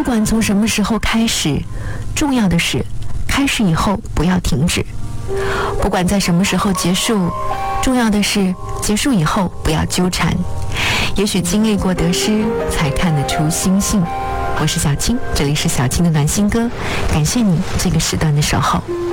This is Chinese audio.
管从什么时候开始，重要的是开始以后不要停止；不管在什么时候结束，重要的是结束以后不要纠缠。也许经历过得失，才看得出心性。我是小青，这里是小青的暖心歌，感谢你这个时段的守候。